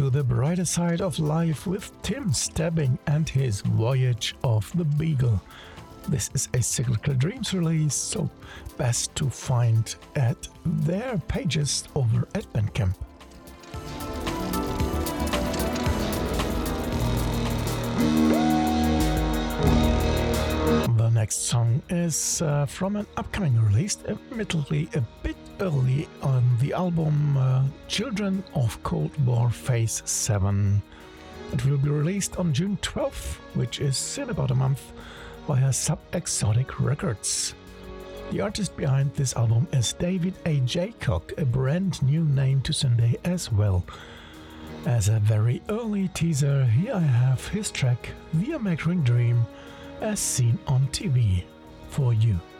to the brighter side of life with Tim Stebbing and his Voyage of the Beagle. This is a Cyclical Dreams release, so best to find at their pages over at Bandcamp. The next song is from an upcoming release, admittedly a bit early on the album Children of Cold War Phase 7. It will be released on June 12th, which is in about a month, via Subexotic Records. The artist behind this album is David A. Jaycock, a brand new name to Sunday as well. As a very early teaser, here I have his track The American Dream, as seen on TV, for you.